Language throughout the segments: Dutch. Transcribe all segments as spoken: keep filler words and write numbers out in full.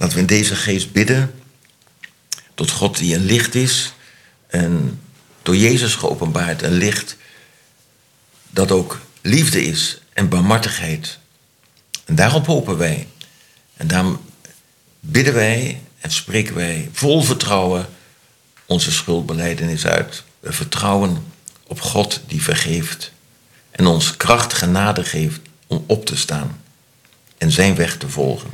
Laten we in deze geest bidden tot God die een licht is en door Jezus geopenbaard een licht dat ook liefde is en barmhartigheid. En daarop hopen wij. En daarom bidden wij en spreken wij vol vertrouwen onze schuldbelijdenis uit. We vertrouwen op God die vergeeft en ons kracht genade geeft om op te staan en zijn weg te volgen.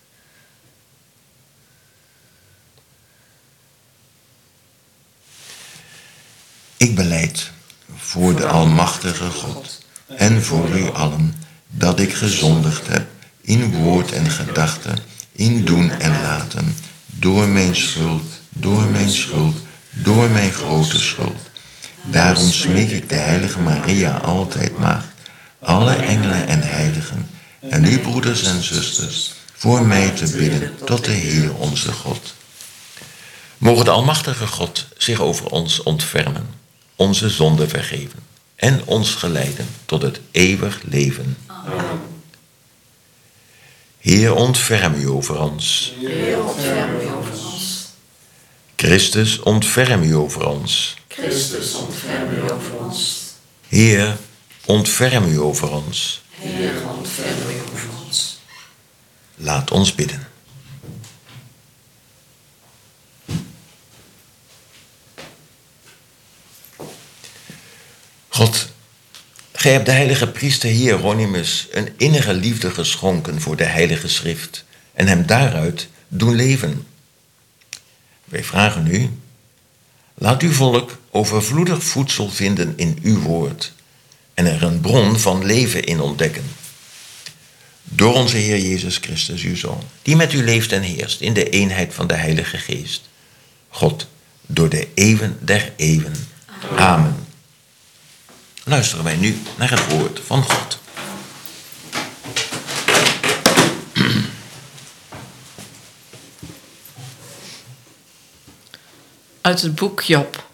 Ik belijd voor de almachtige God en voor u allen dat ik gezondigd heb in woord en gedachte, in doen en laten, door mijn schuld, door mijn schuld, door mijn grote schuld. Daarom smeek ik de heilige Maria, altijd maagd, alle engelen en heiligen, en u broeders en zusters, voor mij te bidden tot de Heer onze God. Mogen de almachtige God zich over ons ontfermen, onze zonden vergeven en ons geleiden tot het eeuwig leven. Amen. Heer, ontferm u over ons. Heer, ontferm u over ons. Christus, ontferm u over ons. Christus, ontferm u over ons. Heer, ontferm u over ons. Heer, ontferm u over ons. Laat ons bidden. God, gij hebt de heilige priester Hieronymus een innige liefde geschonken voor de heilige schrift en hem daaruit doen leven. Wij vragen u, laat uw volk overvloedig voedsel vinden in uw woord en er een bron van leven in ontdekken. Door onze Heer Jezus Christus, uw Zoon, die met u leeft en heerst in de eenheid van de Heilige Geest. God, door de eeuwen der eeuwen. Amen. Luisteren wij nu naar het woord van God. Uit het boek Job.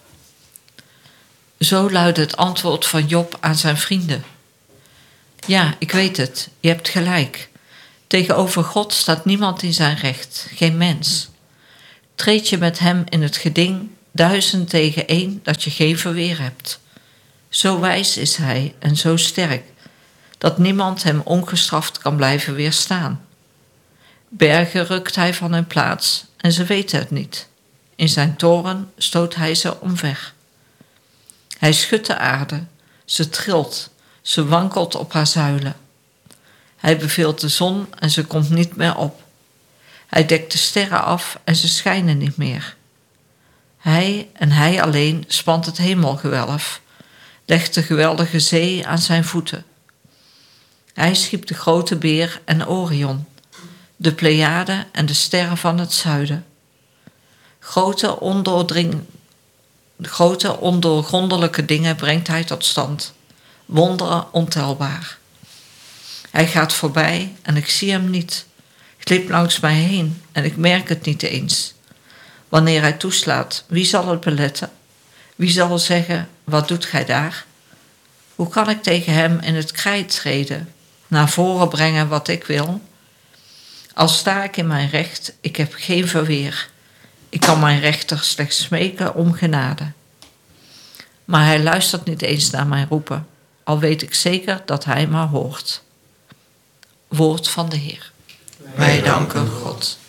Zo luidde het antwoord van Job aan zijn vrienden. Ja, ik weet het, je hebt gelijk. Tegenover God staat niemand in zijn recht, geen mens. Treed je met hem in het geding, duizend tegen één, dat je geen verweer hebt. Zo wijs is hij en zo sterk, dat niemand hem ongestraft kan blijven weerstaan. Bergen rukt hij van hun plaats en ze weten het niet. In zijn toren stoot hij ze omver. Hij schudt de aarde, ze trilt, ze wankelt op haar zuilen. Hij beveelt de zon en ze komt niet meer op. Hij dekt de sterren af en ze schijnen niet meer. Hij en hij alleen spant het hemelgewelf, legt de geweldige zee aan zijn voeten. Hij schiep de grote beer en Orion, de Pleiaden en de sterren van het zuiden. Grote, ondoordring, grote ondoorgrondelijke dingen brengt hij tot stand, wonderen ontelbaar. Hij gaat voorbij en ik zie hem niet, glipt langs mij heen en ik merk het niet eens. Wanneer hij toeslaat, wie zal het beletten? Wie zal zeggen, wat doet gij daar? Hoe kan ik tegen hem in het krijt treden, naar voren brengen wat ik wil? Al sta ik in mijn recht, ik heb geen verweer. Ik kan mijn rechter slechts smeken om genade. Maar hij luistert niet eens naar mijn roepen, al weet ik zeker dat hij maar hoort. Woord van de Heer. Wij danken God.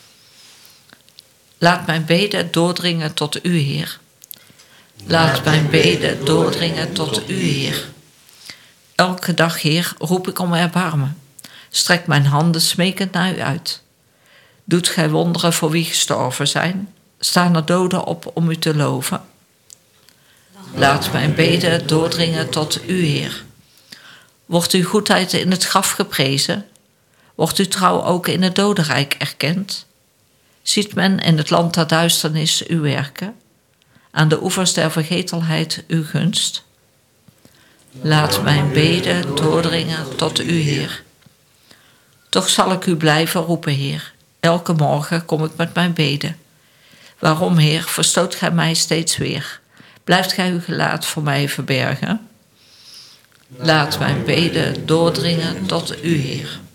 Laat mijn beden doordringen tot u, Heer. Laat mijn beden doordringen tot u, Heer. Elke dag, Heer, roep ik om erbarmen. Strek mijn handen smekend naar u uit. Doet gij wonderen voor wie gestorven zijn? Staan er doden op om u te loven? Laat mijn beden doordringen tot u, Heer. Wordt uw goedheid in het graf geprezen? Wordt uw trouw ook in het dodenrijk erkend? Ziet men in het land der duisternis uw werken? Aan de oevers der vergetelheid uw gunst? Laat mijn beden doordringen tot u, Heer. Toch zal ik u blijven roepen, Heer. Elke morgen kom ik met mijn beden. Waarom, Heer, verstoot gij mij steeds weer? Blijft gij uw gelaat voor mij verbergen? Laat mijn beden doordringen tot u, Heer.